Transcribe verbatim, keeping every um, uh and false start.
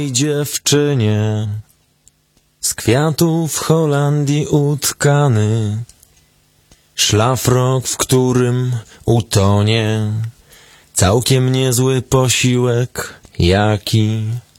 dziewczynie, z kwiatów Holandii utkany, szlafrok, w którym utonie całkiem niezły posiłek, jaki